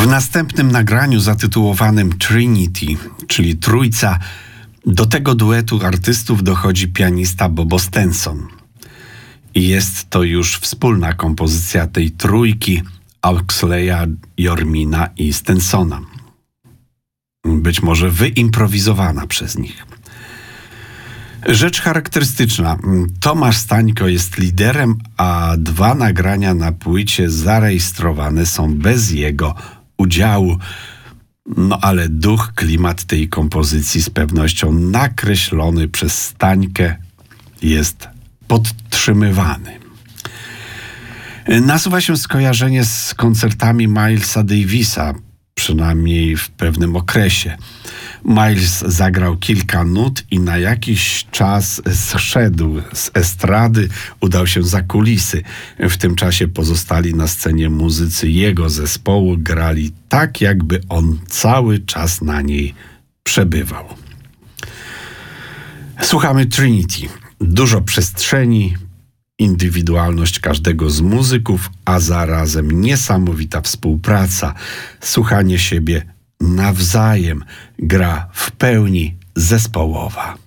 W następnym nagraniu zatytułowanym Trinity, czyli Trójca, do tego duetu artystów dochodzi pianista Bobo Stenson. I jest to już wspólna kompozycja tej trójki Oxleya, Jormina i Stensona. Być może wyimprowizowana przez nich. Rzecz charakterystyczna. Tomasz Stańko jest liderem, a 2 nagrania na płycie zarejestrowane są bez jego udziału. No ale duch, klimat tej kompozycji z pewnością nakreślony przez Stańkę jest podtrzymywany. Nasuwa się skojarzenie z koncertami Milesa Davisa, przynajmniej w pewnym okresie. Miles zagrał kilka nut i na jakiś czas zszedł z estrady, udał się za kulisy. W tym czasie pozostali na scenie muzycy jego zespołu grali tak, jakby on cały czas na niej przebywał. Słuchamy Trinity. Dużo przestrzeni, indywidualność każdego z muzyków, a zarazem niesamowita współpraca, słuchanie siebie nawzajem, gra w pełni zespołowa.